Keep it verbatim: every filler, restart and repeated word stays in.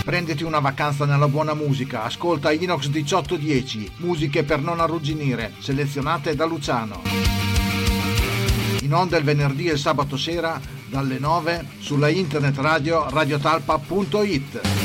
Prenditi una vacanza nella buona musica, ascolta Inox diciotto dieci, musiche per non arrugginire, selezionate da Luciano. In onda il venerdì e il sabato sera dalle nove sulla internet radio radiotalpa punto it.